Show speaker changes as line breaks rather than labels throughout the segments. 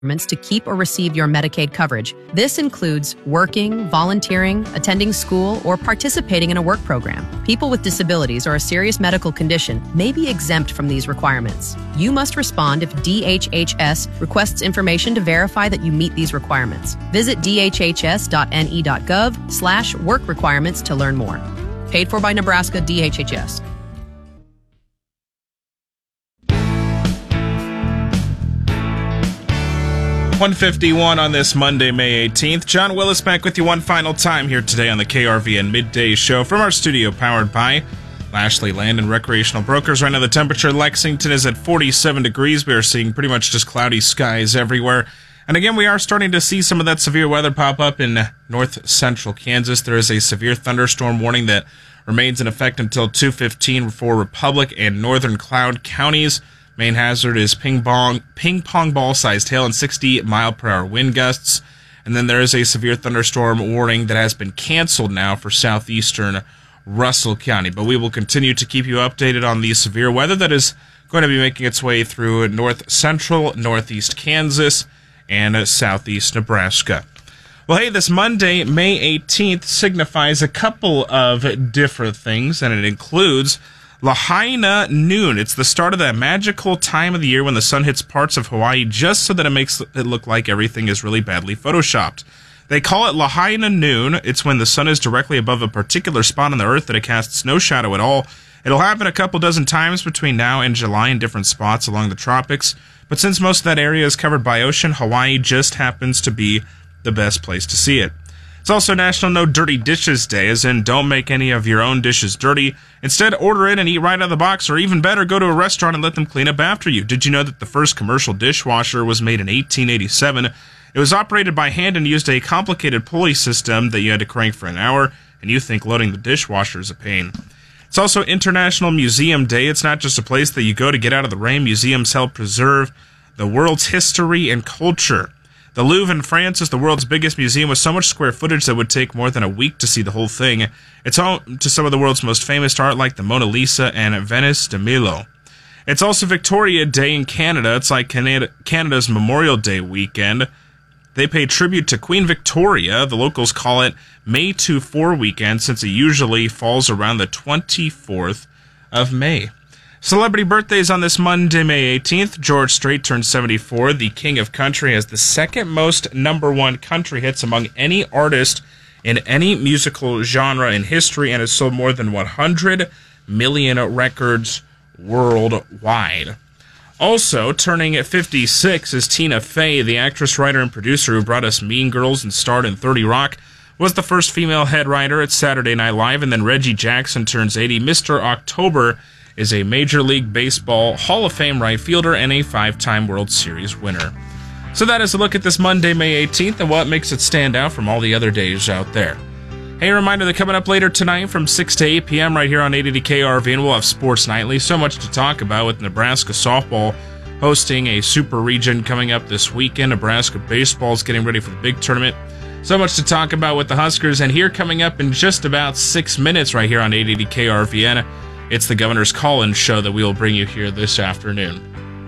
to keep or receive your Medicaid coverage. This includes working, volunteering, attending school, or participating in a work program. People with disabilities or a serious medical condition may be exempt from these requirements. You must respond if DHHS requests information to verify that you meet these requirements. Visit dhhs.ne.gov/work requirements to learn more. Paid for by Nebraska DHHS.
.151 on this Monday, May 18th. John Willis back with you one final time here today on the KRVN Midday Show from our studio powered by Lashley Land and Recreational Brokers. Right now the temperature in Lexington is at 47 degrees. We are seeing pretty much just cloudy skies everywhere. And again, we are starting to see some of that severe weather pop up in north central Kansas. There is a severe thunderstorm warning that remains in effect until 2:15 for Republic and Northern Cloud counties. Main hazard is ping pong ball-sized hail and 60-mile-per-hour wind gusts. And then there is a severe thunderstorm warning that has been canceled now for southeastern Russell County. But we will continue to keep you updated on the severe weather that is going to be making its way through north central, northeast Kansas, and southeast Nebraska. Well, hey, this Monday, May 18th, signifies a couple of different things, and it includes Lahaina noon. It's the start of that magical time of the year when the sun hits parts of Hawaii just so that it makes it look like everything is really badly photoshopped. They call it Lahaina noon. It's when the sun is directly above a particular spot on the earth that it casts no shadow at all. It'll happen a couple dozen times between now and July in different spots along the tropics, but since most of that area is covered by ocean, Hawaii just happens to be the best place to see it. It's also National No Dirty Dishes Day, as in don't make any of your own dishes dirty. Instead, order in and eat right out of the box, or even better, go to a restaurant and let them clean up after you. Did you know that the first commercial dishwasher was made in 1887? It was operated by hand and used a complicated pulley system that you had to crank for an hour, and you think loading the dishwasher is a pain. It's also International Museum Day. It's not just a place that you go to get out of the rain. Museums help preserve the world's history and culture. The Louvre in France is the world's biggest museum with so much square footage that would take more than a week to see the whole thing. It's home to some of the world's most famous art like the Mona Lisa and Venice de Milo. It's also Victoria Day in Canada. It's like Canada's Memorial Day weekend. They pay tribute to Queen Victoria. The locals call it May 2-4 weekend since it usually falls around the 24th of May. Celebrity birthdays on this Monday, May 18th. George Strait turned 74. The King of Country has the second most #1 country hits among any artist in any musical genre in history and has sold more than 100 million records worldwide. Also, turning 56 is Tina Fey, the actress, writer, and producer who brought us Mean Girls and starred in 30 Rock, was the first female head writer at Saturday Night Live, and then Reggie Jackson turns 80. Mr. October is a Major League Baseball Hall of Fame right fielder and a 5-time World Series winner. So that is a look at this Monday, May 18th, and what makes it stand out from all the other days out there. Hey, a reminder that coming up later tonight from 6 to 8 p.m. right here on 880 KRVN, we'll have Sports Nightly. So much to talk about with Nebraska softball hosting a super region coming up this weekend. Nebraska baseball is getting ready for the big tournament. So much to talk about with the Huskers, and here coming up in just about 6 minutes right here on 880 KRVN, it's the Governor's Call-In show that we will bring you here this afternoon.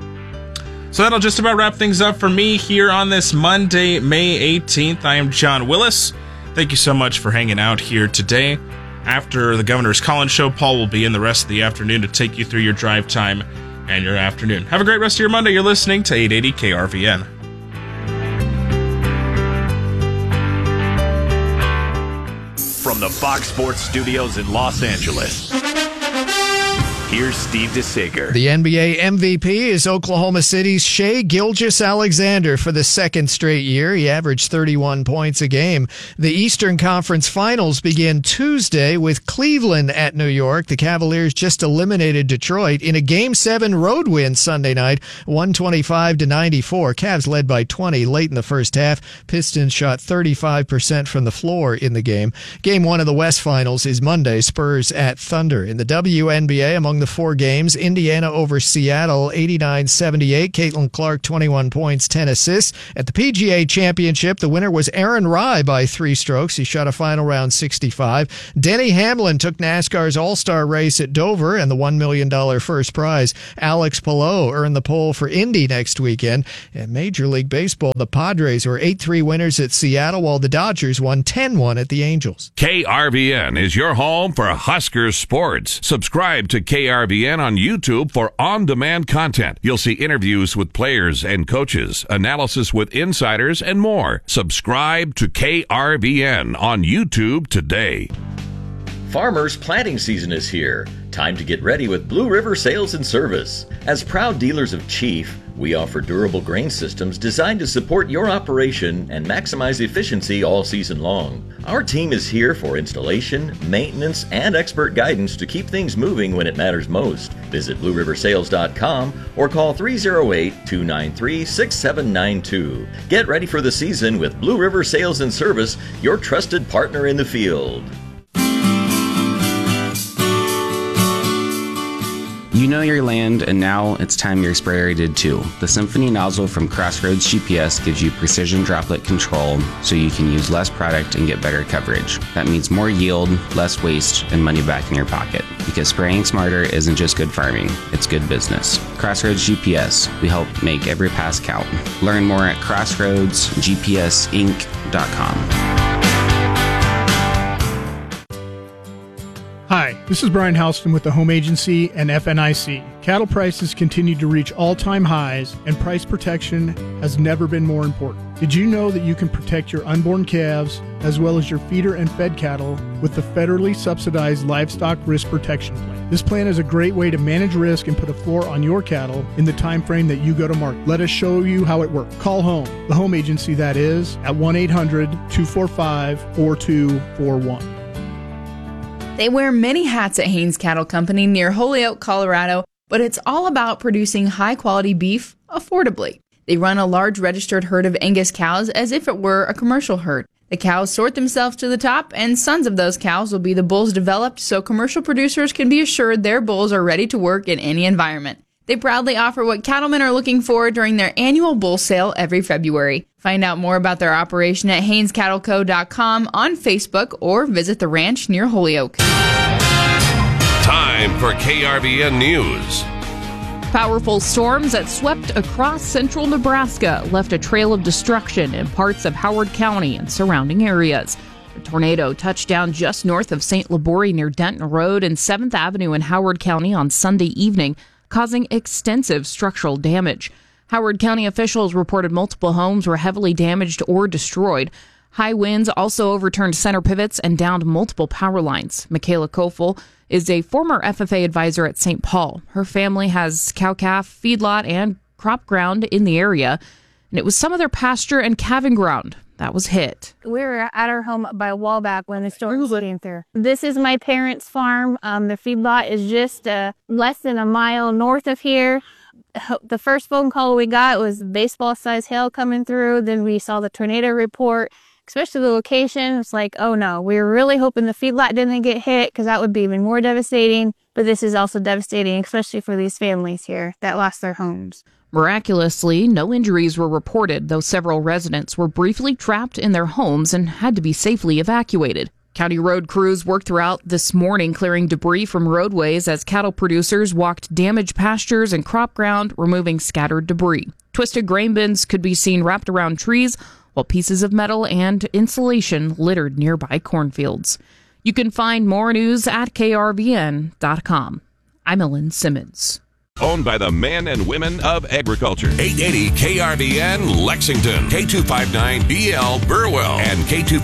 So that'll just about wrap things up for me here on this Monday, May 18th. I am John Willis. Thank you so much for hanging out here today. After the Governor's Call-In show, Paul will be in the rest of the afternoon to take you through your drive time and your afternoon. Have a great rest of your Monday. You're listening to 880 KRVN.
From the Fox Sports Studios in Los Angeles, here's Steve DeSager.
The NBA MVP is Oklahoma City's Shai Gilgeous-Alexander for the second straight year. He averaged 31 points a game. The Eastern Conference Finals begin Tuesday with Cleveland at New York. The Cavaliers just eliminated Detroit in a Game 7 road win Sunday night, 125-94. Cavs led by 20 late in the first half. Pistons shot 35% from the floor in the game. Game 1 of the West Finals is Monday, Spurs at Thunder. In the WNBA, among the the 4 games. Indiana over Seattle, 89-78. Caitlin Clark, 21 points, 10 assists. At the PGA Championship, the winner was Aaron Rai by 3 strokes. He shot a final round 65. Denny Hamlin took NASCAR's All-Star race at Dover and the $1 million first prize. Alex Palou earned the pole for Indy next weekend. In Major League Baseball, the Padres were 8-3 winners at Seattle, while the Dodgers won 10-1 at the Angels.
KRVN is your home for Huskers sports. Subscribe to KRVN on YouTube for on-demand content. You'll see interviews with players and coaches, analysis with insiders, and more. Subscribe to KRVN on YouTube today.
Farmers' planting season is here. Time to get ready with Blue River Sales and Service. As proud dealers of Chief, we offer durable grain systems designed to support your operation and maximize efficiency all season long. Our team is here for installation, maintenance, and expert guidance to keep things moving when it matters most. Visit BlueRiverSales.com or call 308-293-6792. Get ready for the season with Blue River Sales and Service, your trusted partner in the field.
You know your land, and now it's time your sprayer did too. The Symphony nozzle from Crossroads GPS gives you precision droplet control so you can use less product and get better coverage. That means more yield, less waste, and money back in your pocket. Because spraying smarter isn't just good farming, it's good business. Crossroads GPS, we help make every pass count. Learn more at crossroadsgpsinc.com.
Hi, this is Brian Houston with the Home Agency and FNIC. Cattle prices continue to reach all-time highs, and price protection has never been more important. Did you know that you can protect your unborn calves as well as your feeder and fed cattle with the federally subsidized Livestock Risk Protection Plan? This plan is a great way to manage risk and put a floor on your cattle in the time frame that you go to market. Let us show you how it works. Call home, the Home Agency that is, at 1-800-245-4241.
They wear many hats at Haines Cattle Company near Holyoke, Colorado, but it's all about producing high-quality beef affordably. They run a large registered herd of Angus cows as if it were a commercial herd. The cows sort themselves to the top, and sons of those cows will be the bulls developed so commercial producers can be assured their bulls are ready to work in any environment. They proudly offer what cattlemen are looking for during their annual bull sale every February. Find out more about their operation at HainesCattleCo.com, on Facebook, or visit the ranch near Holyoke.
Time for KRVN News.
Powerful storms that swept across central Nebraska left a trail of destruction in parts of Howard County and surrounding areas. A tornado touched down just north of St. Laborie near Denton Road and 7th Avenue in Howard County on Sunday evening, causing extensive structural damage. Howard County officials reported multiple homes were heavily damaged or destroyed. High winds also overturned center pivots and downed multiple power lines. Michaela Kofel is a former FFA advisor at St. Paul. Her family has cow-calf, feedlot, and crop ground in the area, and it was some of their pasture and calving ground that was hit.
We were at our home by a while back when the storm came through. This is my parents' farm. The feedlot is just less than a mile north of here. The first phone call we got was baseball-sized hail coming through. Then we saw the tornado report, especially the location. It's like, oh no, we were really hoping the feedlot didn't get hit because that would be even more devastating. But this is also devastating, especially for these families here that lost their homes.
Miraculously, no injuries were reported, though several residents were briefly trapped in their homes and had to be safely evacuated. County road crews worked throughout this morning clearing debris from roadways as cattle producers walked damaged pastures and crop ground, removing scattered debris. Twisted grain bins could be seen wrapped around trees, while pieces of metal and insulation littered nearby cornfields. You can find more news at krvn.com. I'm Ellen Simmons.
Owned by the men and women of agriculture. 880 KRVN Lexington, K259BL Burwell, and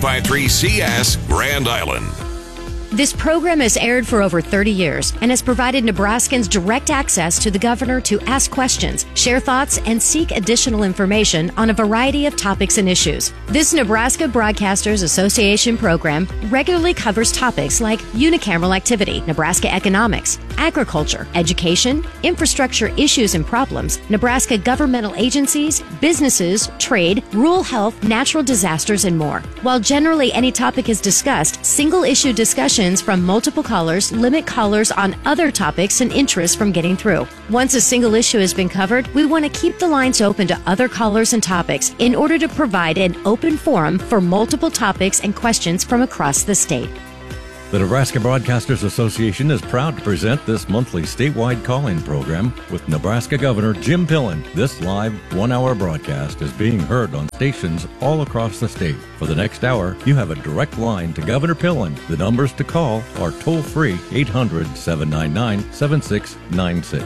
K253CS Grand Island.
This program has aired for over 30 years and has provided Nebraskans direct access to the governor to ask questions, share thoughts, and seek additional information on a variety of topics and issues. This Nebraska Broadcasters Association program regularly covers topics like unicameral activity, Nebraska economics, agriculture, education, infrastructure issues and problems, Nebraska governmental agencies, businesses, trade, rural health, natural disasters, and more. While generally any topic is discussed, Single-issue discussions from multiple callers limit callers on other topics and interests from getting through. Once a single issue has been covered, we want to keep the lines open to other callers and topics in order to provide an open forum for multiple topics and questions from across the state.
The Nebraska Broadcasters Association is proud to present this monthly statewide call-in program with Nebraska Governor Jim Pillen. This live one-hour broadcast is being heard on stations all across the state. For the next hour, you have a direct line to Governor Pillen. The numbers to call are toll-free 800-799-7696,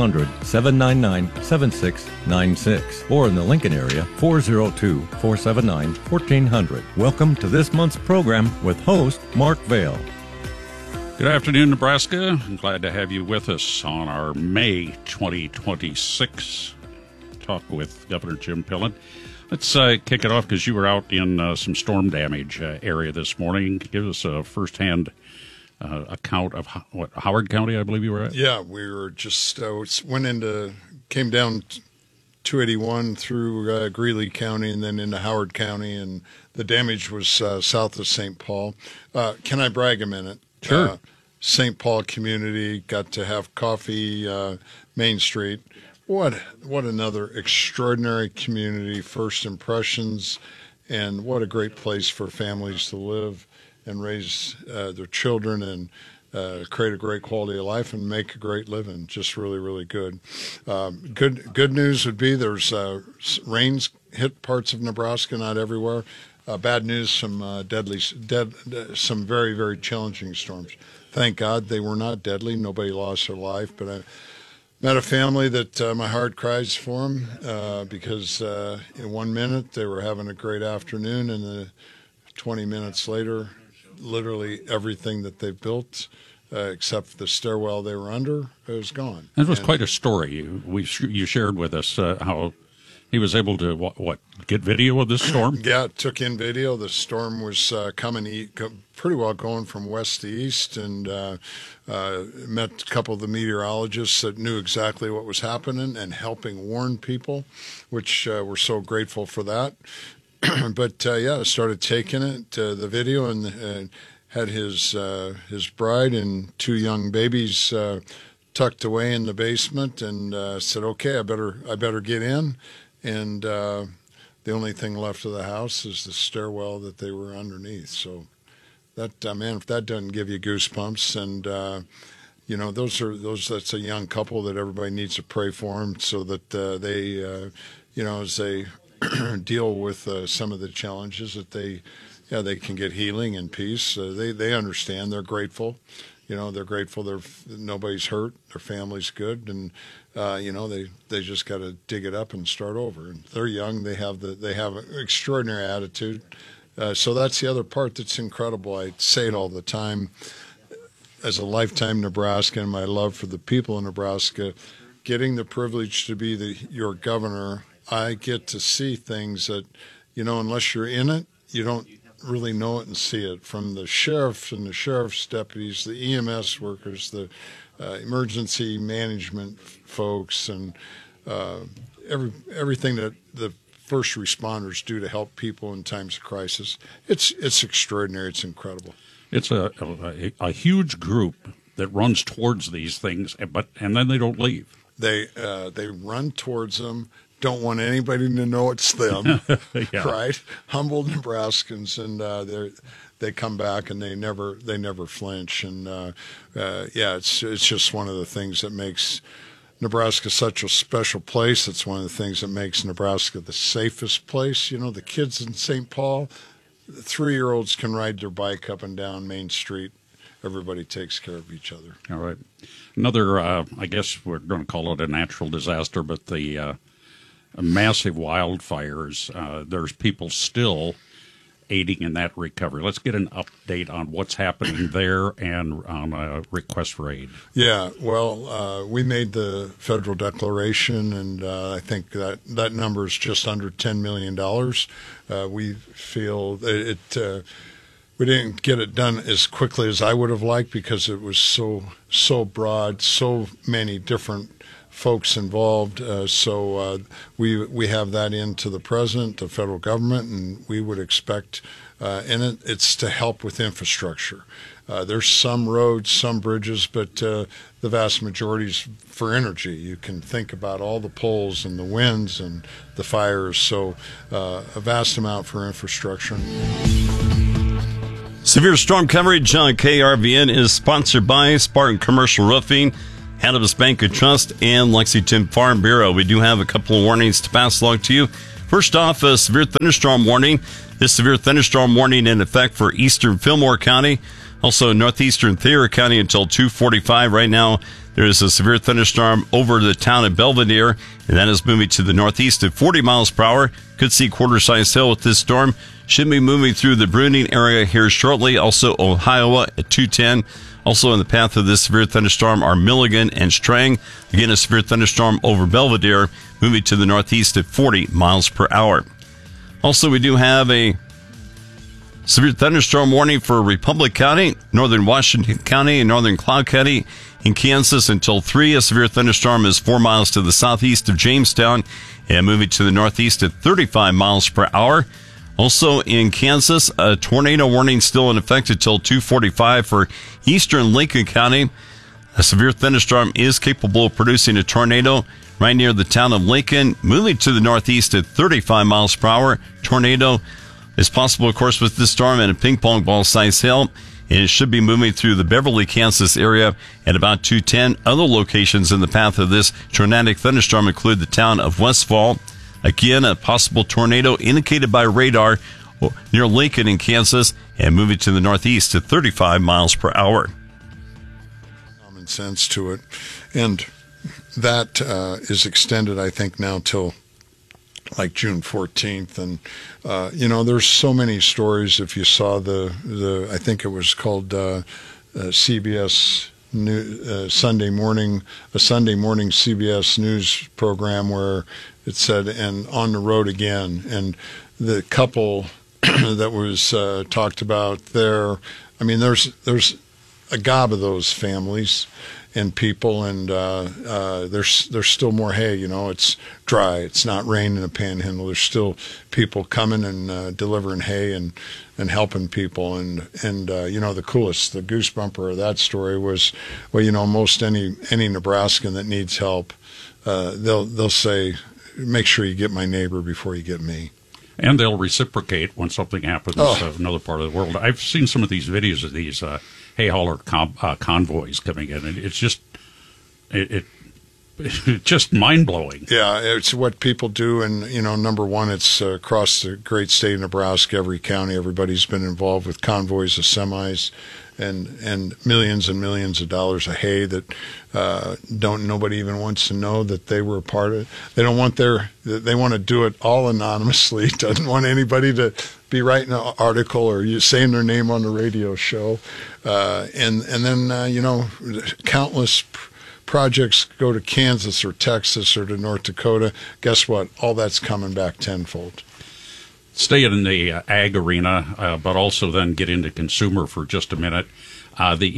800-799-7696, or in the Lincoln area, 402-479-1400. Welcome to this month's program with host Mark Vail.
Good afternoon, Nebraska. I'm glad to have you with us on our May 2026 talk with Governor Jim Pillen. Let's kick it off because you were out in some storm damage area this morning. Give us a firsthand account of Howard County, I believe you were at?
Yeah, we were just came down 281 through Greeley County and then into Howard County, and the damage was south of St. Paul. Can I brag a minute?
Sure.
St. Paul community, got to have coffee, Main Street. What another extraordinary community, first impressions, and what a great place for families to live and raise their children and create a great quality of life and make a great living. Just really, really good. Good news would be there's rains hit parts of Nebraska, not everywhere. Bad news, some some very, very challenging storms. Thank God they were not deadly. Nobody lost their life. But I met a family that my heart cries for them because in 1 minute they were having a great afternoon, and 20 minutes later, literally everything that they built, except for the stairwell they were under, it was gone.
That was quite a story. You shared with us how he was able to, get video of this storm?
Yeah, took in video. The storm was coming pretty well going from west to east, and met a couple of the meteorologists that knew exactly what was happening and helping warn people, which we're so grateful for that. But, I started taking it, the video, and had his bride and two young babies tucked away in the basement, and said, okay, I better get in. And the only thing left of the house is the stairwell that they were underneath. So that, man, if that doesn't give you goosebumps, and that's a young couple that everybody needs to pray for them, so that they, as they deal with some of the challenges, that they can get healing and peace. They understand. They're grateful. They're grateful. Nobody's hurt. Their family's good, and they just got to dig it up and start over. And they're young. They have an extraordinary attitude. So that's the other part that's incredible. I say it all the time. As a lifetime Nebraskan, and my love for the people of Nebraska, getting the privilege to be your governor, I get to see things that, unless you're in it, you don't really know it and see it. From the sheriff and the sheriff's deputies, the EMS workers, the emergency management folks, and everything that the first responders do to help people in times of crisis. It's extraordinary. It's incredible.
It's a huge group that runs towards these things, and then they don't leave.
They run towards them. Don't want anybody to know it's them,
yeah.
Right? Humble Nebraskans, and they come back and they never flinch, and it's just one of the things that makes Nebraska such a special place. It's one of the things that makes Nebraska the safest place. The kids in St. Paul, 3-year-olds can ride their bike up and down Main Street. Everybody takes care of each other.
All right. Another, I guess we're going to call it a natural disaster, but the massive wildfires, there's people still aiding in that recovery. Let's get an update on what's happening there and on a request for aid.
Yeah, well, we made the federal declaration, and I think that number is just under $10 million. We feel it. We didn't get it done as quickly as I would have liked because it was so broad, so many different folks involved. So we have that into the president, the federal government, and we would expect, and it's to help with infrastructure. There's some roads, some bridges, but the vast majority is for energy. You can think about all the poles and the winds and the fires, so a vast amount for infrastructure.
Severe storm coverage on KRVN is sponsored by Spartan Commercial Roofing, Hannibus Bank and Trust, and Lexington Farm Bureau. We do have a couple of warnings to pass along to you. First off, a severe thunderstorm warning. This severe thunderstorm warning in effect for eastern Fillmore County, also northeastern Thayer County until 2:45. Right now, there is a severe thunderstorm over the town of Belvedere, and that is moving to the northeast at 40 miles per hour. Could see quarter-size hail with this storm. Should be moving through the Bruning area here shortly. Also, Ohio at 2:10. Also in the path of this severe thunderstorm are Milligan and Strang. Again, a severe thunderstorm over Belvedere, moving to the northeast at 40 miles per hour. Also, we do have a severe thunderstorm warning for Republic County, northern Washington County, and northern Cloud County in Kansas until 3. A severe thunderstorm is 4 miles to the southeast of Jamestown and moving to the northeast at 35 miles per hour. Also in Kansas, a tornado warning still in effect until 2:45 for eastern Lincoln County. A severe thunderstorm is capable of producing a tornado right near the town of Lincoln, moving to the northeast at 35 miles per hour. Tornado is possible, of course, with this storm and a ping pong ball size hail. And it should be moving through the Beverly, Kansas area at about 2:10. Other locations in the path of this tornadic thunderstorm include the town of Westfall. Again, a possible tornado indicated by radar near Lincoln in Kansas and moving to the northeast at 35 miles per hour.
Common sense to it. And that is extended, I think, now till like June 14th. And, there's so many stories. If you saw I think it was called CBS Sunday morning CBS News program where it said, and on the road again. And the couple that was talked about there, I mean, there's a gob of those families and people, and there's still more hay. It's dry. It's not rain in the Panhandle. There's still people coming and delivering hay and helping people. And the coolest, the goose bumper of that story was, most any Nebraskan that needs help, they'll say, make sure you get my neighbor before you get me.
And they'll reciprocate when something happens in another part of the world. I've seen some of these videos of these hay hauler convoys coming in, and it's just it's just mind-blowing.
Yeah, it's what people do, and number one, it's across the great state of Nebraska, every county, everybody's been involved with convoys of semis and millions and millions of dollars of hay that nobody even wants to know that they were a part of it. They don't want they want to do it all anonymously. Doesn't want anybody to be writing an article or you saying their name on the radio show. And then, countless projects go to Kansas or Texas or to North Dakota. Guess what? All that's coming back tenfold.
Stay in the ag arena, but also then get into consumer for just a minute. The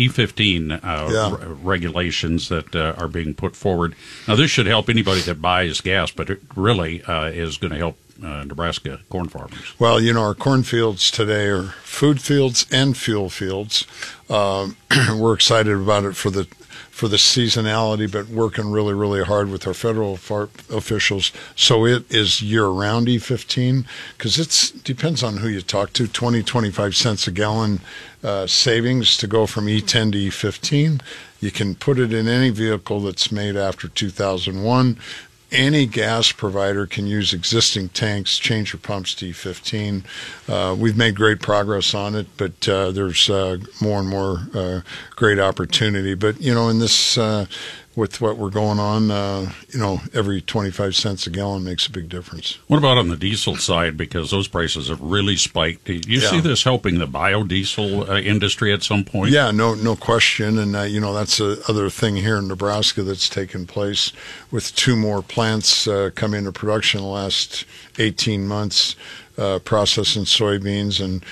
E15 regulations that are being put forward. Now, this should help anybody that buys gas, but it really is going to help Nebraska corn farmers.
Well, our cornfields today are food fields and fuel fields. We're excited about it for the seasonality, but working really, really hard with our federal officials. So it is year-round E15 because it depends on who you talk to. 25 cents a gallon savings to go from E10 to E15. You can put it in any vehicle that's made after 2001. Any gas provider can use existing tanks, change your pumps to E15. We've made great progress on it, but there's more and more great opportunity. But, in this, with what we're going on, every 25 cents a gallon makes a big difference.
What about on the diesel side? Because those prices have really spiked. Do you see this helping the biodiesel industry at some point?
Yeah, no question. And, that's the other thing here in Nebraska that's taken place with 2 more plants come into production in the last 18 months, processing soybeans. And,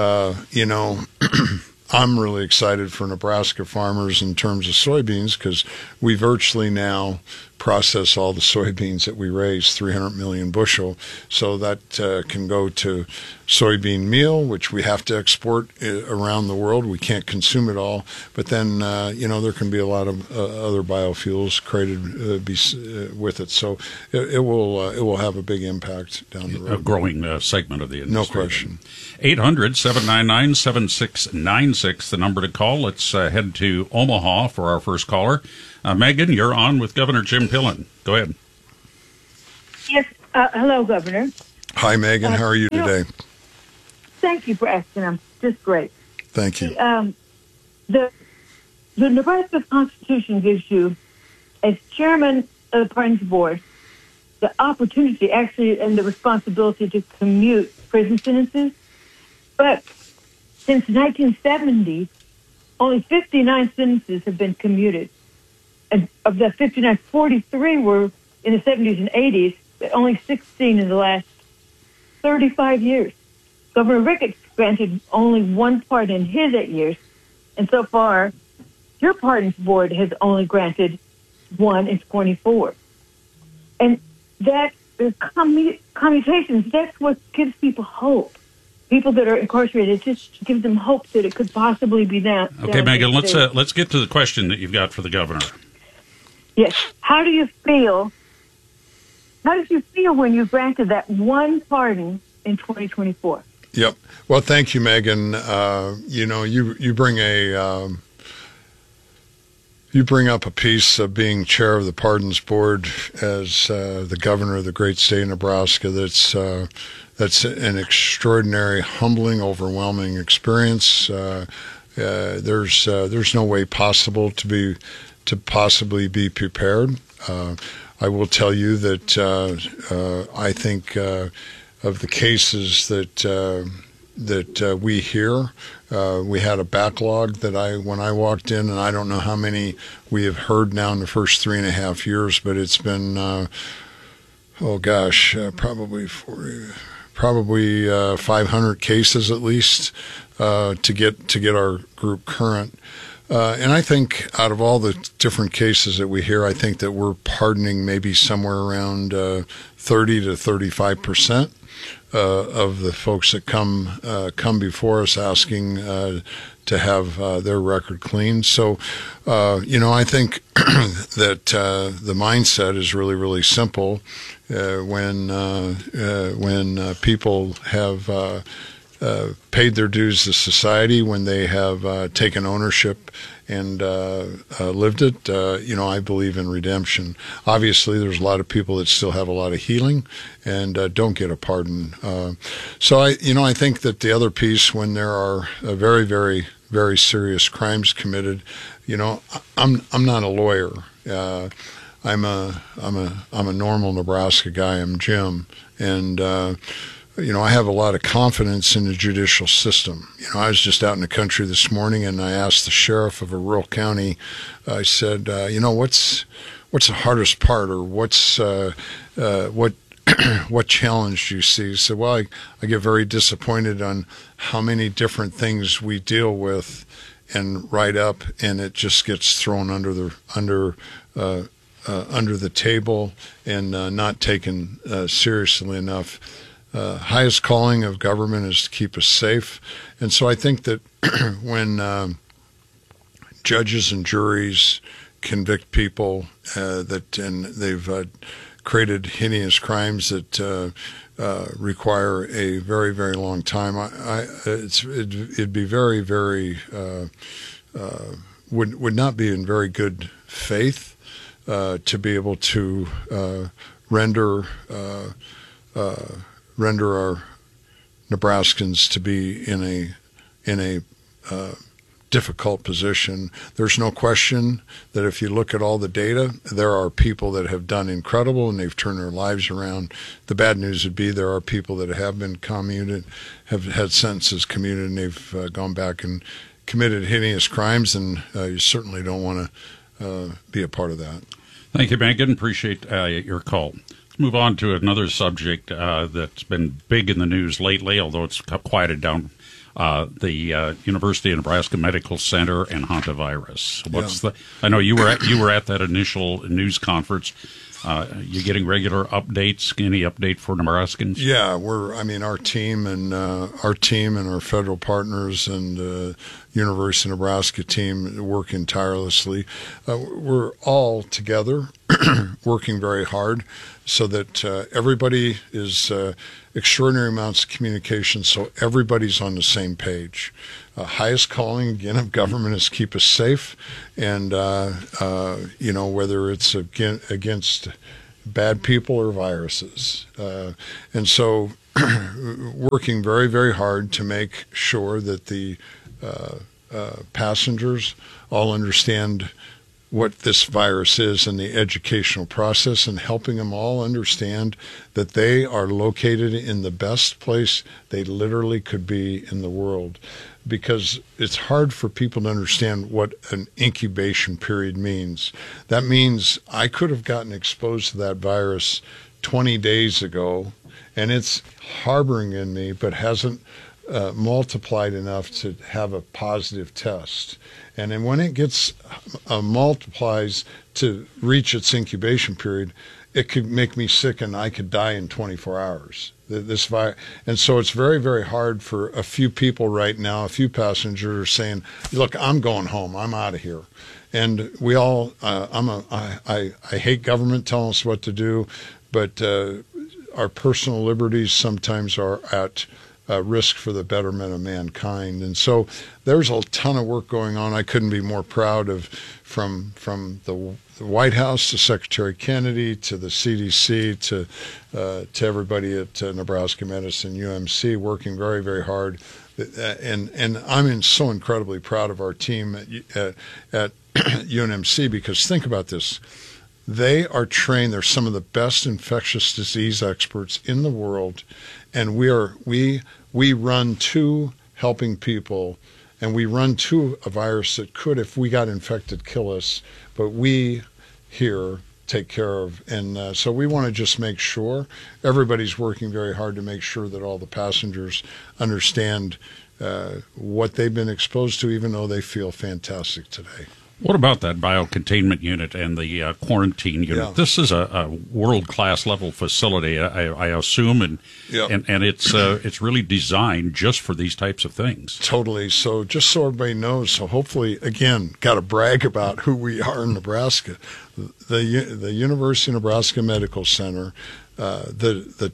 I'm really excited for Nebraska farmers in terms of soybeans because we virtually now process all the soybeans that we raise, 300 million bushel. So that can go to soybean meal, which we have to export around the world. We can't consume it all. But then, there can be a lot of other biofuels created with it. So it will have a big impact down the road.
A growing segment of the industry.
No question.
800-799-7696, the number to call. Let's head to Omaha for our first caller. Megan, you're on with Governor Jim Pillen. Go ahead.
Yes. Hello, Governor.
Hi, Megan. How are you today?
Thank you for asking. I'm just great.
Thank you.
The Nebraska Constitution gives you, as chairman of the Pardons Board, the opportunity, actually, and the responsibility to commute prison sentences. But since 1970, only 59 sentences have been commuted. And of the 59, 43 were in the 70s and 80s, but only 16 in the last 35 years. Governor Ricketts granted only one pardon in his 8 years, and so far, your Pardons Board has only granted one in 24. And that, the commutations, that's what gives people hope. People that are incarcerated, it just gives them hope that it could possibly be that.
Okay, Megan, let's get to the question that you've got for the governor.
Yes. How do you feel? How did you feel when you granted that one pardon in 2024?
Yep. Well, thank you, Megan. You bring up a piece of being chair of the Pardons Board as the governor of the great state of Nebraska. That's an extraordinary, humbling, overwhelming experience. There's no way possible to possibly be prepared. I will tell you that I think of the cases that we hear, we had a backlog that when I walked in, and I don't know how many we have heard now in the first 3.5 years, but it's been probably 500 cases at least to get our group current. And I think out of all the different cases that we hear, I think that we're pardoning maybe somewhere around 30 to 35% of the folks that come before us asking to have their record cleaned. So, I think that the mindset is really, really simple. When people have paid their dues to society, when they have taken ownership and lived it, I believe in redemption. Obviously, there's a lot of people that still have a lot of healing and don't get a pardon. So I think that the other piece, when there are very, very, very serious crimes committed, I'm not a lawyer. I'm a normal Nebraska guy. I'm Jim, and I have a lot of confidence in the judicial system. I was just out in the country this morning, and I asked the sheriff of a rural county. I said, what's the hardest part, or what challenge do you see? He said, well, I get very disappointed on how many different things we deal with and write up, and it just gets thrown under the table and not taken seriously enough. Highest calling of government is to keep us safe. And so I think that when judges and juries convict people and they've created heinous crimes that require a very, very long time, it'd be very, very would not be in very good faith to be able to render our Nebraskans to be in a difficult position. There's no question that if you look at all the data, there are people that have done incredible and they've turned their lives around. The bad news would be there are people that have been commuted, have had sentences commuted, and they've gone back and committed heinous crimes, and you certainly don't want to be a part of that.
Thank you, Megan. Appreciate your call. Move on to another subject that's been big in the news lately, although it's quieted down the University of Nebraska Medical Center and hantavirus. I know you were at that initial news conference. You getting regular updates? Any update for Nebraskans?
Yeah, our team and our federal partners and University of Nebraska team working tirelessly. We're all together, working very hard, so that everybody is extraordinary amounts of communication, so everybody's on the same page. Highest calling again of government is keep us safe, and whether it's against bad people or viruses, and so working very, very hard to make sure that the passengers all understand what this virus is and the educational process, and helping them all understand that they are located in the best place they literally could be in the world. Because it's hard for people to understand what an incubation period means. That means I could have gotten exposed to that virus 20 days ago, and it's harboring in me, but hasn't multiplied enough to have a positive test. And then when it gets multiplies to reach its incubation period, it could make me sick and I could die in 24 hours. And so it's very, very hard for a few people right now, a few passengers are saying, look, I'm going home. I'm out of here. And we all, I hate government telling us what to do, but our personal liberties sometimes are at risk for the betterment of mankind. And so there's a ton of work going on. I couldn't be more proud of from the White House to Secretary Kennedy to the CDC to everybody at Nebraska Medicine, UMC, working very, very hard. And I'm so incredibly proud of our team at UNMC, because think about this. They are trained. They're some of the best infectious disease experts in the world, and we run to helping people, and we run to a virus that could, if we got infected, kill us. But we here take care of, and so we want to just make sure everybody's working very hard to make sure that all the passengers understand what they've been exposed to, even though they feel fantastic today.
What about that biocontainment unit and the quarantine unit?
Yeah.
This is a world-class level facility, I assume, and it's really designed just for these types of things.
Totally. So just so everybody knows, so hopefully, again, got to brag about who we are in Nebraska. The University of Nebraska Medical Center, the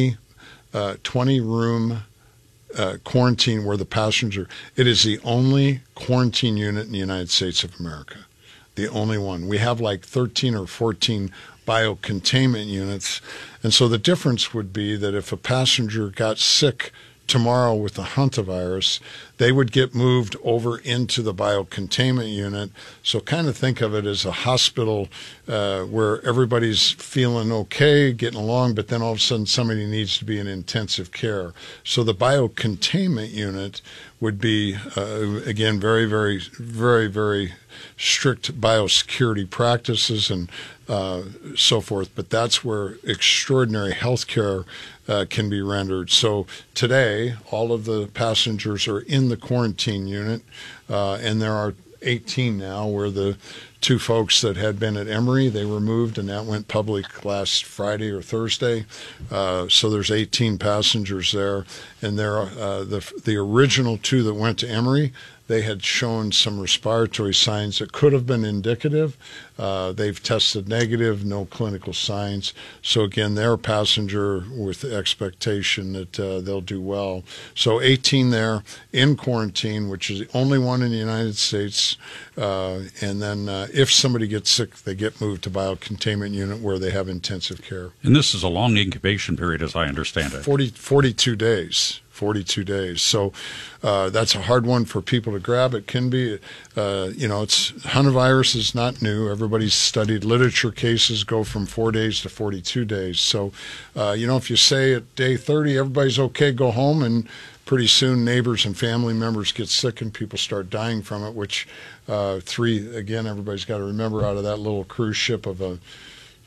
20 room quarantine where the passenger, it is the only quarantine unit in the United States of America. The only one. We have like 13 or 14 biocontainment units. And so the difference would be that if a passenger got sick tomorrow with the hantavirus, they would get moved over into the biocontainment unit. So kind of think of it as a hospital where everybody's feeling okay, getting along, but then all of a sudden somebody needs to be in intensive care. So the biocontainment unit would be, again, very, very, very, very strict biosecurity practices and so forth. But that's where extraordinary health care can be rendered. So today, all of the passengers are in the quarantine unit, and there are 18 now, where the two folks that had been at Emory, they were moved, and that went public last Friday or Thursday. So there's 18 passengers there, and there are the original two that went to Emory. They had shown some respiratory signs that could have been indicative. They've tested negative, no clinical signs. So again, they're a passenger with the expectation that they'll do well. So 18 there in quarantine, which is the only one in the United States. And then if somebody gets sick, they get moved to biocontainment unit where they have intensive care.
And this is a long incubation period, as I understand it.
42 days. 42 days. So that's a hard one for people to grab. It can be, it's hantavirus is not new. Everybody's studied literature cases go from 4 days to 42 days. So, if you say at day 30, everybody's okay, go home, and pretty soon neighbors and family members get sick and people start dying from it, which everybody's got to remember out of that little cruise ship of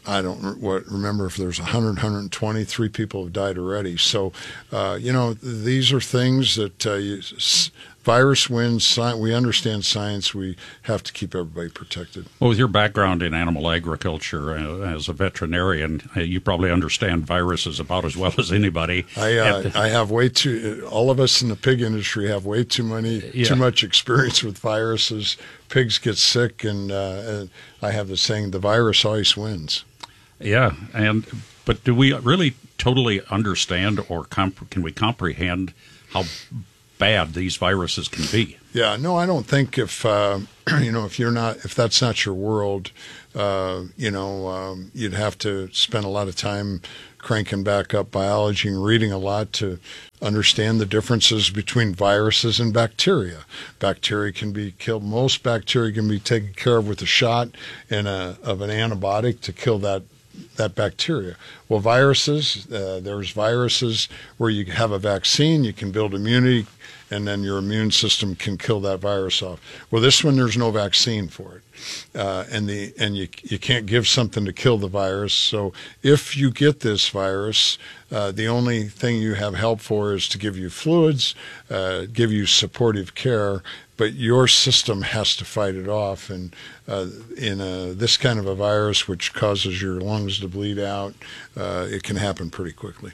I don't remember if there's 100, 120, 3 people have died already. So, these are things that virus wins. We understand science. We have to keep everybody protected.
Well, with your background in animal agriculture as a veterinarian, you probably understand viruses about as well as anybody.
I have way too. All of us in the pig industry have way too much experience with viruses. Pigs get sick, and I have the saying, the virus always wins.
Yeah, but do we really totally understand, or can we comprehend how bad these viruses can be?
Yeah, no, I don't think if that's not your world, you'd have to spend a lot of time cranking back up biology and reading a lot to understand the differences between viruses and bacteria. Bacteria can be killed. Most bacteria can be taken care of with a shot of an antibiotic to kill that bacteria. Well, viruses, there's viruses where you have a vaccine, you can build immunity, and then your immune system can kill that virus off. Well, this one, there's no vaccine for it. And you can't give something to kill the virus. So if you get this virus, the only thing you have help for is to give you fluids, give you supportive care, but your system has to fight it off. And in this kind of a virus, which causes your lungs to bleed out, it can happen pretty quickly.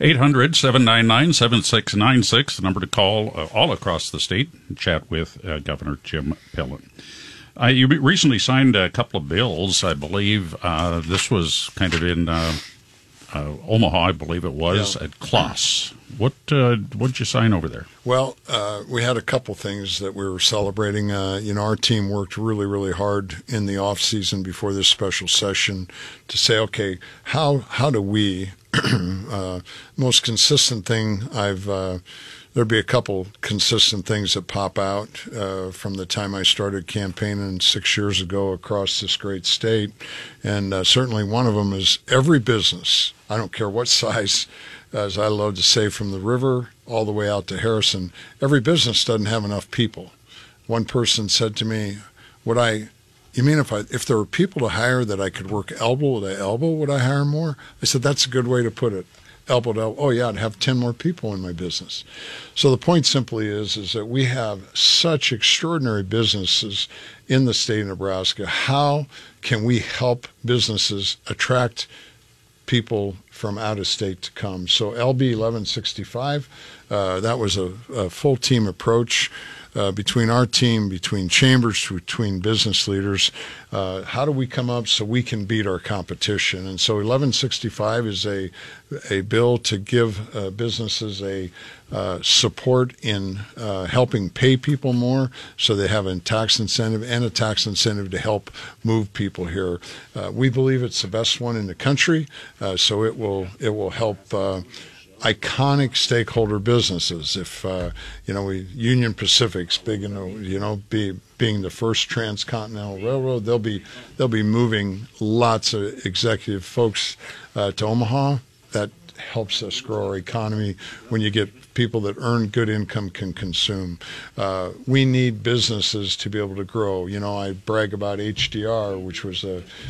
800-799-7696, the number to call all across the state and chat with Governor Jim Pillen. You recently signed a couple of bills, I believe. This was kind of in Omaha, I believe it was, at CLOS. What did you sign over there?
Well, we had a couple things that we were celebrating. Our team worked really, really hard in the off season before this special session to say, okay, how do we most consistent thing there'd be a couple consistent things that pop out from the time I started campaigning 6 years ago across this great state. And certainly one of them is every business, I don't care what size, as I love to say, from the river all the way out to Harrison, every business doesn't have enough people. One person said to me, you mean if there were people to hire that I could work elbow to elbow, would I hire more? I said, that's a good way to put it. Elbow to elbow. Oh, yeah, I'd have 10 more people in my business. So the point simply is that we have such extraordinary businesses in the state of Nebraska. How can we help businesses attract people from out of state to come? So LB 1165, that was a full team approach. Between our team, between chambers, between business leaders, how do we come up so we can beat our competition? And so 1165 is a bill to give businesses a support in helping pay people more, so they have a tax incentive and a tax incentive to help move people here. We believe it's the best one in the country, so it will help iconic stakeholder businesses. If Union Pacific's big, being the first transcontinental railroad, they'll be moving lots of executive folks to Omaha. That helps us grow our economy. When you get people that earn good income can consume, we need businesses to be able to grow. I brag about HDR, which was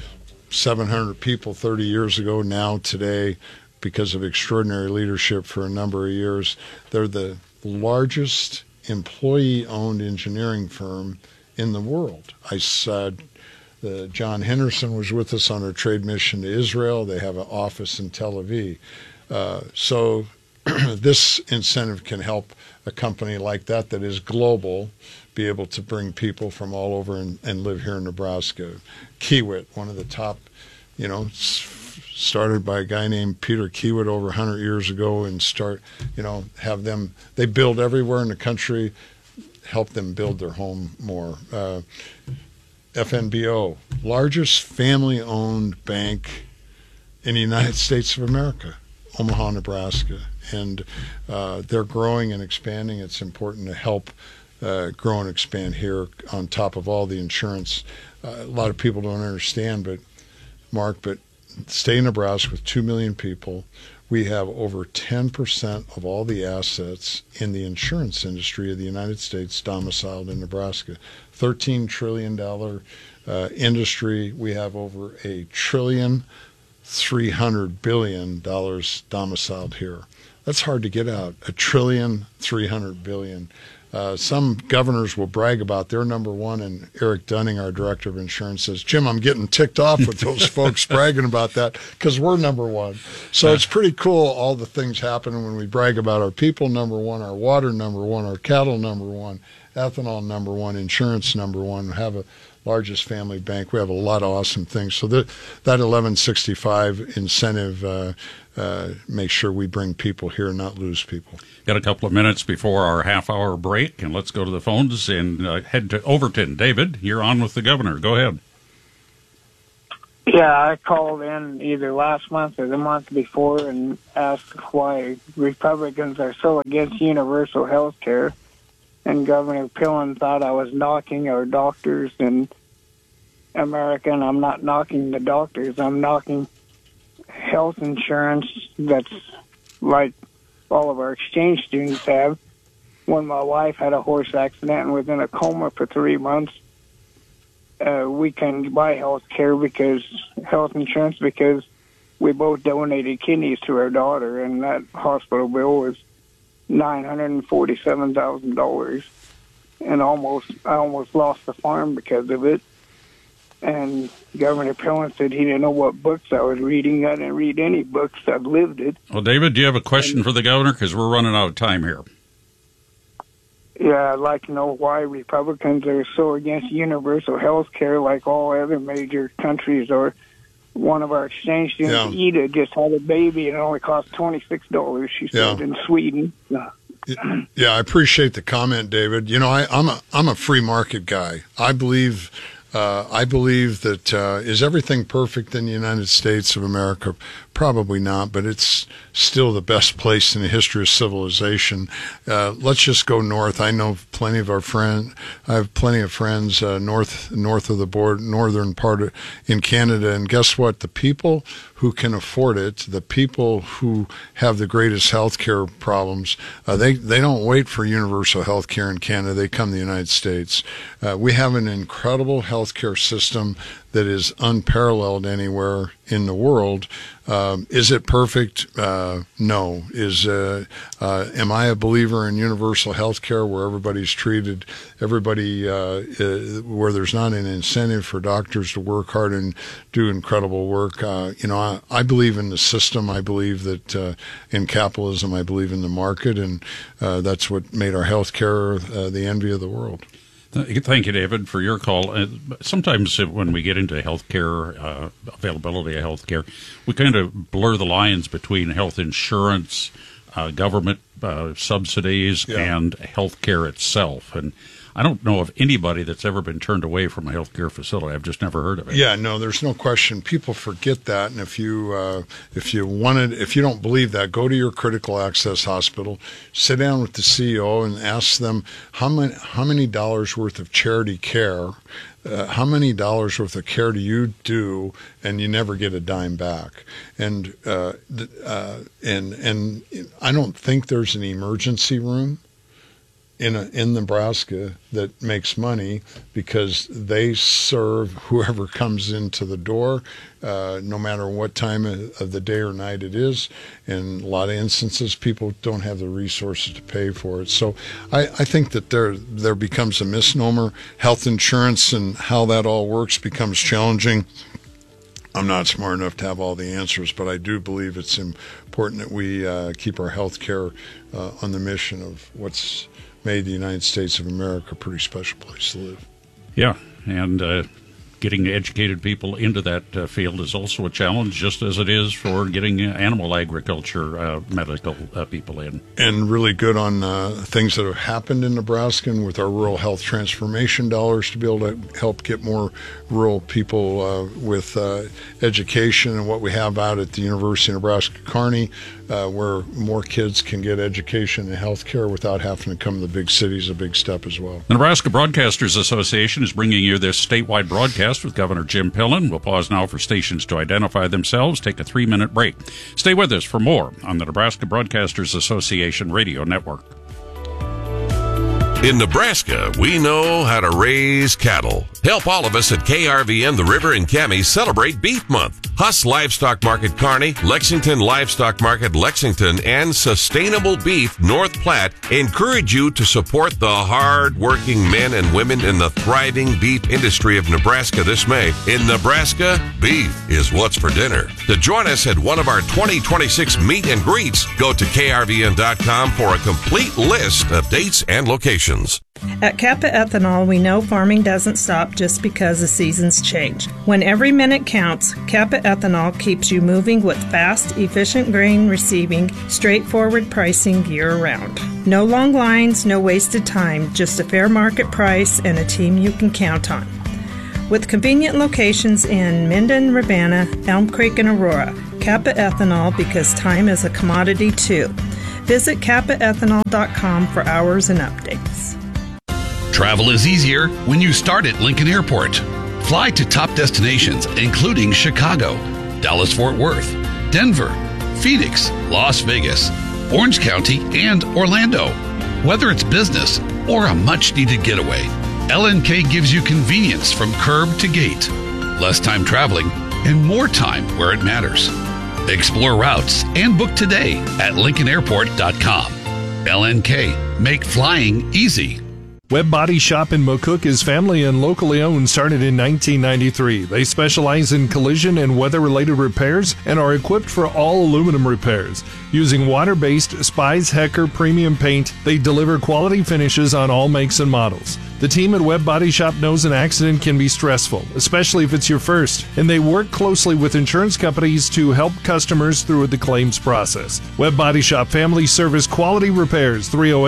700 people 30 years ago. Now today, because of extraordinary leadership for a number of years, they're the largest employee-owned engineering firm in the world. I said John Henderson was with us on our trade mission to Israel. They have an office in Tel Aviv. So this incentive can help a company like that is global be able to bring people from all over and live here in Nebraska. Kiewit, one of the top, started by a guy named Peter Kiewit over 100 years ago, and have them, they build everywhere in the country, help them build their home more. FNBO, largest family-owned bank in the United States of America, Omaha, Nebraska. And they're growing and expanding. It's important to help grow and expand here on top of all the insurance. A lot of people don't understand, but the state of Nebraska with 2 million people, we have over 10% of all the assets in the insurance industry of the United States domiciled in Nebraska. $13 trillion industry. We have over $1 trillion $300 billion domiciled here. That's hard to get out. $1.3 trillion. Some governors will brag about their number one, and Eric Dunning, our director of insurance, says, Jim, I'm getting ticked off with those folks bragging about that because we're number one. So it's pretty cool, all the things happening when we brag about our people number one, our water number one, our cattle number one, ethanol number one, insurance number one. We have a largest family bank. We have a lot of awesome things. So that 1165 incentive makes sure we bring people here, not lose people.
Got a couple of minutes before our half-hour break, and let's go to the phones and head to Overton. David, you're on with the governor. Go ahead.
Yeah, I called in either last month or the month before and asked why Republicans are so against universal health care. And Governor Pillen thought I was knocking our doctors in America, and I'm not knocking the doctors. I'm knocking health insurance that's like all of our exchange students have. When my wife had a horse accident and was in a coma for 3 months, we couldn't buy health insurance because we both donated kidneys to our daughter, and that hospital bill was $947,000, and I almost lost the farm because of it. And Governor Pillen said he didn't know what books I was reading. I didn't read any books. I've lived it.
Well, David, do you have a question for the governor? Because we're running out of time here.
Yeah, I'd like to know why Republicans are so against universal health care like all other major countries are. One of our exchange students, Ida, just had a baby, and it only cost $26, she said, in Sweden.
Yeah, I appreciate the comment, David. You know, I'm a free market guy. I believe that is everything perfect in the United States of America? Probably not, but it's still the best place in the history of civilization. Let's just go north. I know plenty of our friends. I have plenty of friends north of the border, northern part in Canada, and guess what? The people who can afford it, the people who have the greatest health care problems, they don't wait for universal health care in Canada. They come to the United States. We have an incredible health care system that is unparalleled anywhere in the world. Is it perfect? No. Am I a believer in universal health care where everybody's treated, where there's not an incentive for doctors to work hard and do incredible work? I believe in the system. I believe that in capitalism. I believe in the market, and that's what made our health care the envy of the world.
Thank you, David, for your call. Sometimes when we get into healthcare, availability of healthcare, we kind of blur the lines between health insurance, government subsidies, and healthcare itself. And I don't know of anybody that's ever been turned away from a healthcare facility. I've just never heard of it.
Yeah, no, there's no question. People forget that, and if you don't believe that, go to your critical access hospital, sit down with the CEO, and ask them how many dollars worth of charity care. How many dollars worth of care do you do, and you never get a dime back? And I don't think there's an emergency room in Nebraska that makes money because they serve whoever comes into the door, no matter what time of the day or night it is. In a lot of instances, people don't have the resources to pay for it. So I think that there becomes a misnomer. Health insurance and how that all works becomes challenging. I'm not smart enough to have all the answers, but I do believe it's important that we keep our health care on the mission of what's made the United States of America a pretty special place to live.
Yeah, and getting educated people into that field is also a challenge, just as it is for getting animal agriculture medical people in.
And really good on things that have happened in Nebraska and with our rural health transformation dollars to be able to help get more rural people with education, and what we have out at the University of Nebraska-Kearney, where more kids can get education and health care without having to come to the big cities, a big step as well.
The Nebraska Broadcasters Association is bringing you this statewide broadcast with Governor Jim Pillen. We'll pause now for stations to identify themselves, take a 3-minute break. Stay with us for more on the Nebraska Broadcasters Association Radio Network.
In Nebraska, we know how to raise cattle. Help all of us at KRVN The River and Cami celebrate Beef Month. Huss Livestock Market Kearney, Lexington Livestock Market Lexington, and Sustainable Beef North Platte encourage you to support the hard-working men and women in the thriving beef industry of Nebraska this May. In Nebraska, beef is what's for dinner. To join us at one of our 2026 meet and greets, go to krvn.com for a complete list of dates and locations.
At Kappa Ethanol, we know farming doesn't stop just because the seasons change. When every minute counts, Kappa Ethanol keeps you moving with fast, efficient grain receiving, straightforward pricing year-round. No long lines, no wasted time, just a fair market price and a team you can count on. With convenient locations in Minden, Ravenna, Elm Creek, and Aurora, Kappa Ethanol, because time is a commodity too. Visit kappaethanol.com for hours and updates.
Travel is easier when you start at Lincoln Airport. Fly to top destinations including Chicago, Dallas-Fort Worth, Denver, Phoenix, Las Vegas, Orange County, and Orlando. Whether it's business or a much-needed getaway, LNK gives you convenience from curb to gate, less time traveling, and more time where it matters. Explore routes and book today at LincolnAirport.com. LNK, make flying easy.
Webb Body Shop in McCook is family and locally owned, started in 1993. They specialize in collision and weather-related repairs and are equipped for all aluminum repairs. Using water-based Spies Hecker premium paint, they deliver quality finishes on all makes and models. The team at Webb Body Shop knows an accident can be stressful, especially if it's your first, and they work closely with insurance companies to help customers through the claims process. Webb Body Shop Family Service Quality Repairs,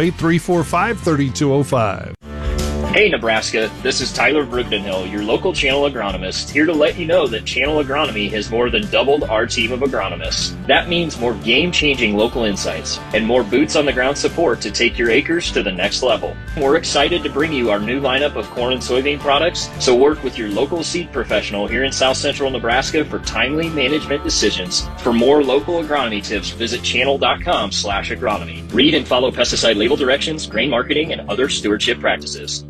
308-345-3205.
Hey Nebraska, this is Tyler Brugdenhill, your local channel agronomist, here to let you know that Channel Agronomy has more than doubled our team of agronomists. That means more game-changing local insights and more boots-on-the-ground support to take your acres to the next level. We're excited to bring you our new lineup of corn and soybean products, so work with your local seed professional here in South Central Nebraska for timely management decisions. For more local agronomy tips, visit channel.com/agronomy. Read and follow pesticide label directions, grain marketing, and other stewardship practices.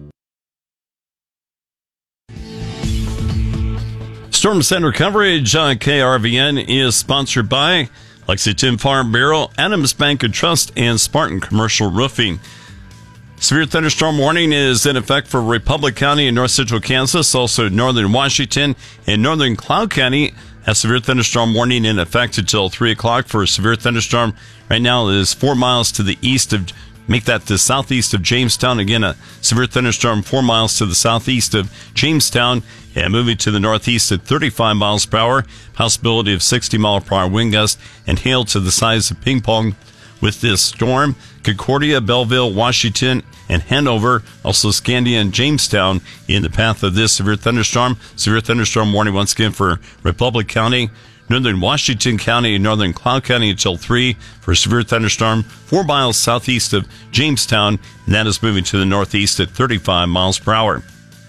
Storm Center coverage on KRVN is sponsored by Lexington Farm Bureau, Adams Bank and Trust, and Spartan Commercial Roofing. Severe thunderstorm warning is in effect for Republic County in north central Kansas, also northern Washington and northern Cloud County. A severe thunderstorm warning in effect until 3 o'clock for a severe thunderstorm. Right now it is 4 miles to the east of, make that the southeast of Jamestown. Again, a severe thunderstorm 4 miles to the southeast of Jamestown and moving to the northeast at 35 miles per hour. Possibility of 60 mile per hour wind gust and hail to the size of ping pong with this storm. Concordia, Belleville, Washington, and Hanover, also Scandia and Jamestown in the path of this severe thunderstorm. Severe thunderstorm warning once again for Republic County, northern Washington County, and northern Cloud County until 3 for a severe thunderstorm 4 miles southeast of Jamestown, and that is moving to the northeast at 35 miles per hour.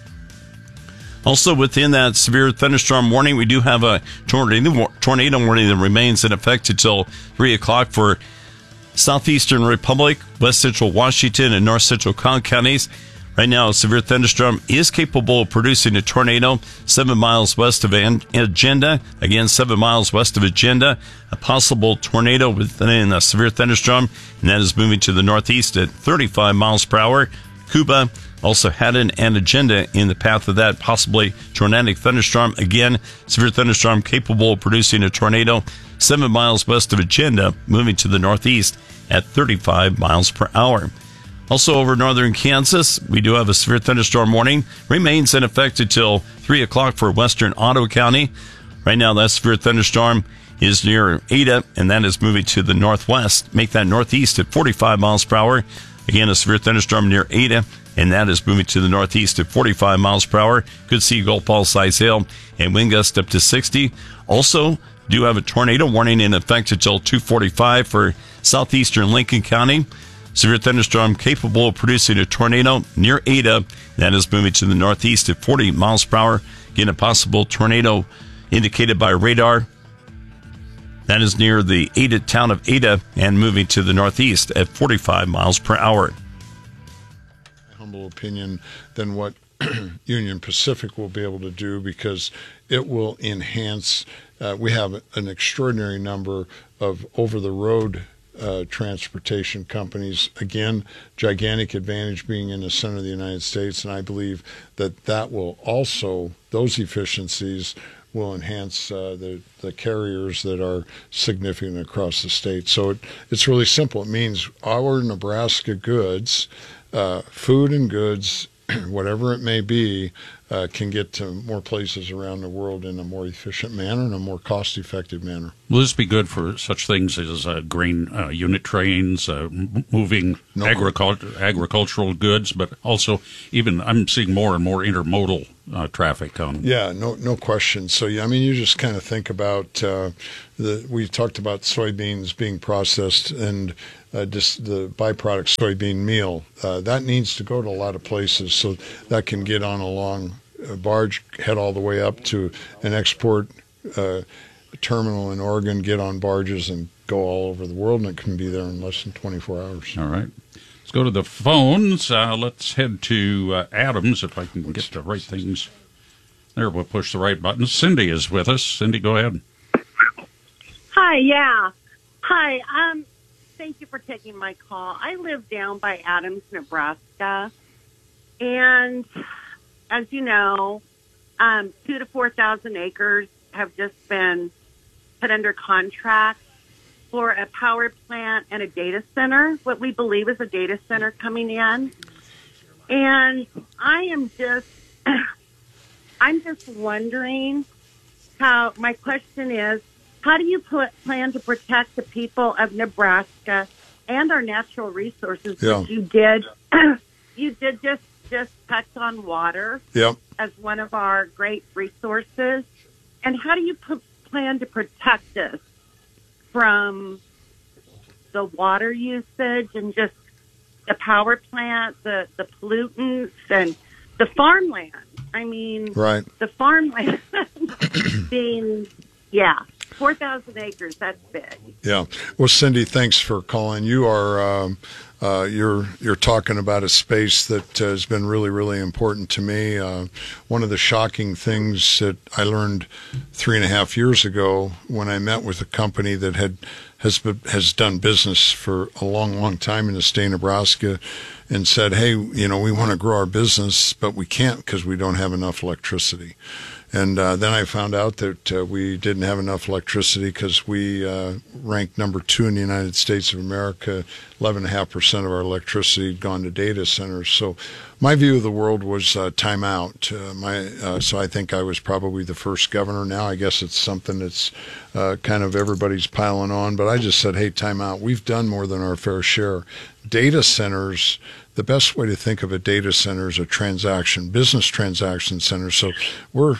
Also within that severe thunderstorm warning, we do have a tornado warning that remains in effect until 3 o'clock for southeastern Republic, west central Washington, and north central Cloud counties. Right now, a severe thunderstorm is capable of producing a tornado 7 miles west of Agenda. Again, 7 miles west of Agenda. A possible tornado within a severe thunderstorm, and that is moving to the northeast at 35 miles per hour. Cuba, also Haddon, and Agenda in the path of that possibly tornadic thunderstorm. Again, severe thunderstorm capable of producing a tornado 7 miles west of Agenda, moving to the northeast at 35 miles per hour. Also over northern Kansas, we do have a severe thunderstorm warning. Remains in effect until 3 o'clock for western Ottawa County. Right now, that severe thunderstorm is near Ada, and that is moving to the northwest. Make that northeast at 45 miles per hour. Again, a severe thunderstorm near Ada, and that is moving to the northeast at 45 miles per hour. Could see golf ball size hail and wind gust up to 60. Also, do have a tornado warning in effect until 2:45 for southeastern Lincoln County. Severe thunderstorm capable of producing a tornado near Ada. That is moving to the northeast at 40 miles per hour. Again, a possible tornado indicated by radar. That is near the Ada town of Ada and moving to the northeast at 45 miles per hour.
Humble opinion than what Union Pacific will be able to do, because it will enhance. We have an extraordinary number of over-the-road transportation companies. Again, gigantic advantage being in the center of the United States, and I believe that will also, those efficiencies will enhance the carriers that are significant across the state. So it's really simple. It means our Nebraska goods, food and goods, whatever it may be, can get to more places around the world in a more efficient manner and a more cost-effective manner.
Will this be good for such things as grain unit trains, moving agricultural goods, but also even I'm seeing more and more intermodal traffic on?
Yeah, no question. So, yeah, I mean, you just kind of think about we talked about soybeans being processed and just the byproduct soybean meal. That needs to go to a lot of places, so that can get on a long barge, head all the way up to an export terminal in Oregon, get on barges and go all over the world, and it can be there in less than 24 hours.
All right. Let's go to the phones. Let's head to Adams, if I can get the right things. There, we'll push the right button. Cindy is with us. Cindy, go ahead.
Hi, yeah. Hi, thank you for taking my call. I live down by Adams, Nebraska, and as you know, 2,000 to 4,000 acres have just been put under contract for a power plant and a data center, what we believe is a data center coming in. And I'm just wondering my question is, how do you plan to protect the people of Nebraska and our natural resources?
Yeah.
Which you did just touch on water as one of our great resources. And how do you plan to protect us from the water usage and just the power plant, the pollutants, and the farmland? I mean,
right.
The farmland being, 4,000 acres, that's big.
Yeah. Well, Cindy, thanks for calling. You are you're talking about a space that has been really, really important to me. One of the shocking things that I learned 3.5 years ago when I met with a company that has done business for a long, long time in the state of Nebraska, and said, hey, we want to grow our business, but we can't because we don't have enough electricity. And then I found out that we didn't have enough electricity because we ranked number 2 in the United States of America. 11.5% of our electricity had gone to data centers. So my view of the world was time out. So I think I was probably the first governor. Now I guess it's something that's kind of everybody's piling on. But I just said, hey, time out. We've done more than our fair share. Data centers, the best way to think of a data center is a business transaction center. So we're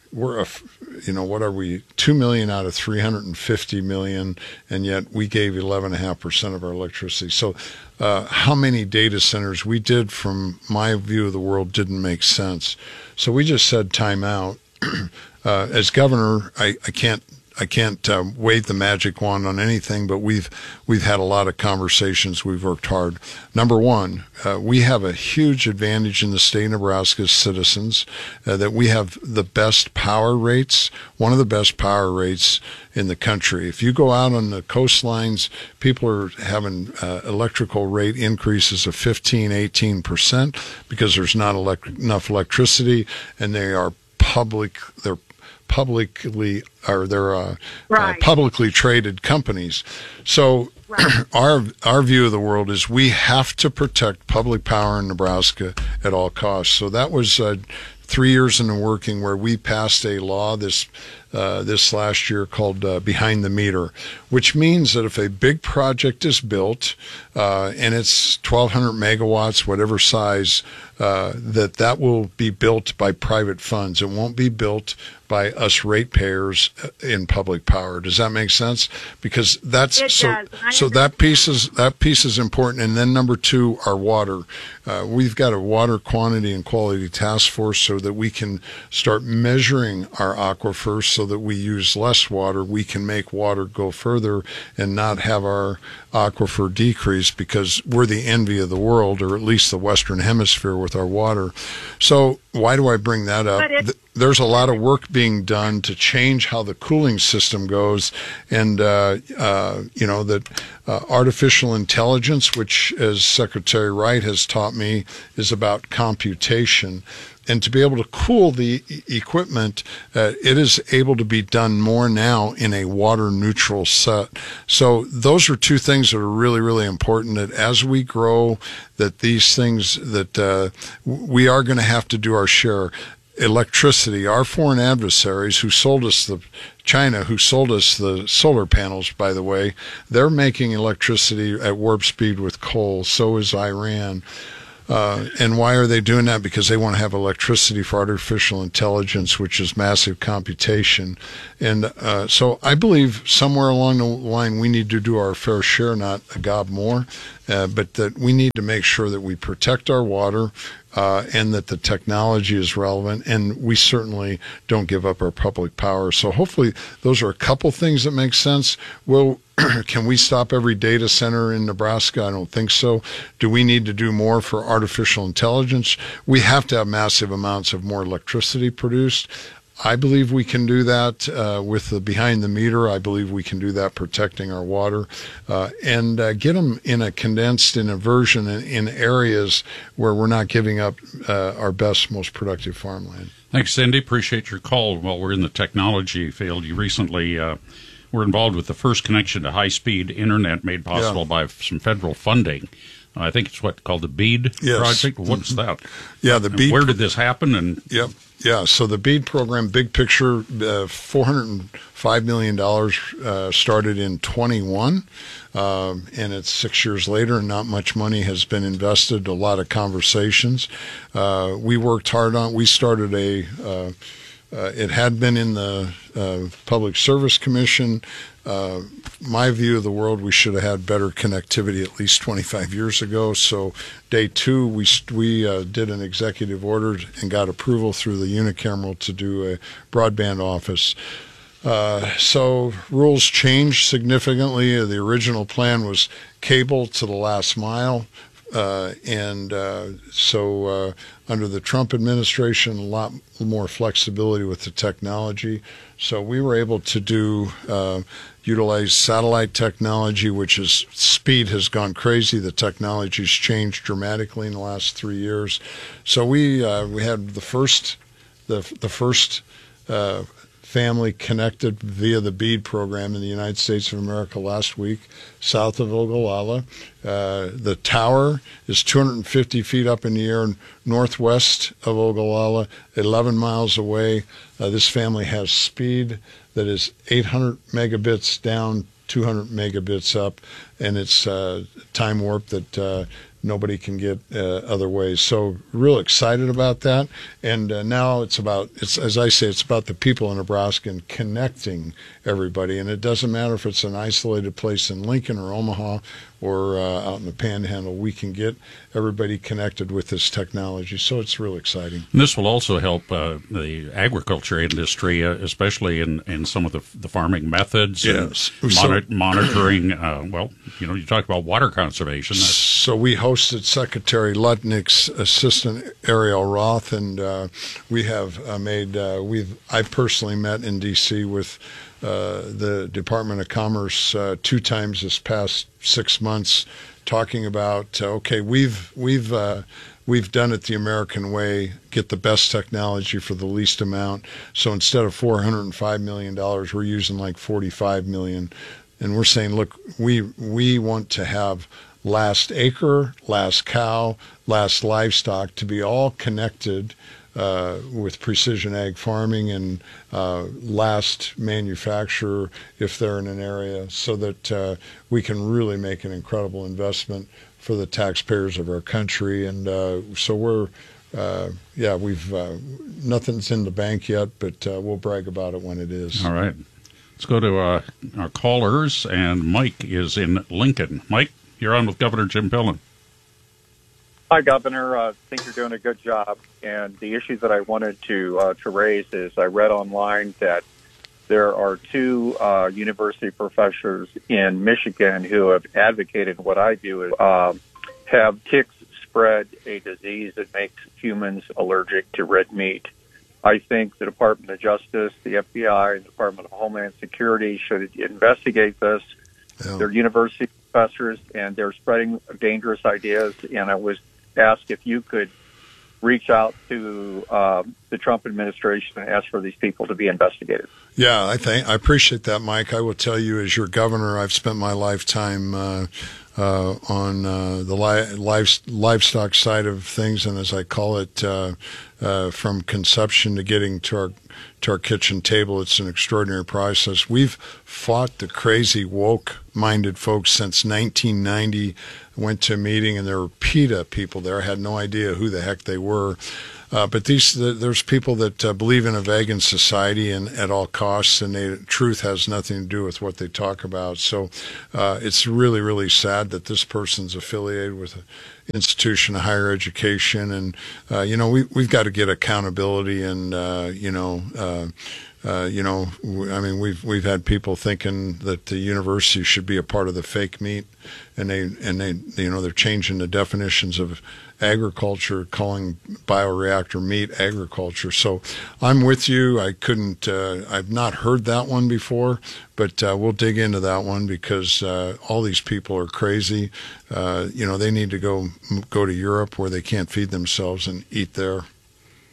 what are we, 2 million out of 350 million, and yet we gave 11.5% of our electricity. So how many data centers we did, from my view of the world, didn't make sense. So we just said time out. As governor, I can't wave the magic wand on anything, but we've had a lot of conversations. We've worked hard. Number one, we have a huge advantage in the state of Nebraska's citizens that we have the best power rates, one of the best power rates in the country. If you go out on the coastlines, people are having electrical rate increases of 15-18% because there's not enough electricity, and they're publicly traded companies. So our view of the world is we have to protect public power in Nebraska at all costs. So that was 3 years in the working, where we passed a law this last year called Behind the Meter, which means that if a big project is built and it's 1,200 megawatts, whatever size, that will be built by private funds. It won't be built by us ratepayers in public power. Does that make sense? Because that's so that piece is important. And then number 2, our water. We've got a water quantity and quality task force so that we can start measuring our aquifers so that we use less water. We can make water go further and not have our aquifer decrease, because we're the envy of the world, or at least the Western Hemisphere, with with our water. So why do I bring that up? There's a lot of work being done to change how the cooling system goes, and artificial intelligence, which, as Secretary Wright has taught me, is about computation. And to be able to cool the equipment, it is able to be done more now in a water-neutral set. So those are two things that are really, really important, that as we grow, that these things that we are going to have to do our share. Electricity, our foreign adversaries China, who sold us the solar panels, by the way, they're making electricity at warp speed with coal. So is Iran. And why are they doing that? Because they want to have electricity for artificial intelligence, which is massive computation. And so I believe somewhere along the line we need to do our fair share, not a gob more, but that we need to make sure that we protect our water, and that the technology is relevant, and we certainly don't give up our public power. So hopefully those are a couple things that make sense. Can we stop every data center in Nebraska? I don't think so. Do we need to do more for artificial intelligence? We have to have massive amounts of more electricity produced. I believe we can do that with the behind the meter. I believe we can do that protecting our water and get them in a version in areas where we're not giving up our best, most productive farmland.
Thanks, Cindy. Appreciate your call. While we're in the technology field, you recently were involved with the first connection to high-speed internet made possible by some federal funding. I think it's called the BEAD project. What's that?
Yeah, the BEAD.
Where did this happen? And
Yeah, so the BEAD program, big picture, $405 million started in 21, and it's 6 years later, and not much money has been invested, a lot of conversations. We worked hard on, we started it had been in the Public Service Commission. My view of the world, we should have had better connectivity at least 25 years ago. So day two, we did an executive order and got approval through the unicameral to do a broadband office. So rules changed significantly. The original plan was cable to the last mile. So under the Trump administration, a lot more flexibility with the technology. So we were able to utilize satellite technology, which is speed has gone crazy. The technology's changed dramatically in the last 3 years. So we had the first family connected via the BEAD program in the United States of America last week, south of Ogallala. The tower is 250 feet up in the air northwest of Ogallala, 11 miles away. This family has speed that is 800 megabits down, 200 megabits up, and it's time warp that nobody can get other ways. So real excited about that. And now it's as I say, it's about the people in Nebraska and connecting everybody. And it doesn't matter if it's an isolated place in Lincoln or Omaha or out in the Panhandle. We can get everybody connected with this technology. So it's real exciting.
And this will also help the agriculture industry, especially in some of the farming methods.
Yes.
And monitoring, you talk about water conservation.
So we hosted Secretary Lutnick's assistant Ariel Roth, and we have I've personally met in D.C. with the Department of Commerce 2 times this past 6 months, talking about we've done it the American way, get the best technology for the least amount. So instead of $405 million, we're using like $45 million, and we're saying, look, we want to have last acre, last cow, last livestock to be all connected with precision ag farming, and last manufacturer if they're in an area, so that we can really make an incredible investment for the taxpayers of our country. And so we're nothing's in the bank yet, but we'll brag about it when it is.
All right. Let's go to our callers, and Mike is in Lincoln. Mike, you're on with Governor Jim Pillen.
Hi, Governor. I think you're doing a good job. And the issue that I wanted to raise is I read online that there are 2 university professors in Michigan who have advocated what I do is have ticks spread a disease that makes humans allergic to red meat. I think the Department of Justice, the FBI, and the Department of Homeland Security should investigate this. Yeah. They're university professors, and they're spreading dangerous ideas. And I was asked if you could reach out to the Trump administration and ask for these people to be investigated.
Yeah, I appreciate that, Mike. I will tell you, as your governor, I've spent my lifetime on the livestock side of things, and as I call it, from conception to getting to our kitchen table, it's an extraordinary process. We've fought the crazy woke-minded folks since 1990. I went to a meeting, and there were PETA people there. I had no idea who the heck they were. But there's people that believe in a vegan society and at all costs, and truth has nothing to do with what they talk about. So it's really, really sad that this person's affiliated with an institution of higher education, and we've got to get accountability, and we've had people thinking that the university should be a part of the fake meat, and they're changing the definitions of agriculture, calling bioreactor meat agriculture. So I'm with you. I've not heard that one before, but we'll dig into that one, because all these people are crazy. They need to go to Europe where they can't feed themselves and eat there.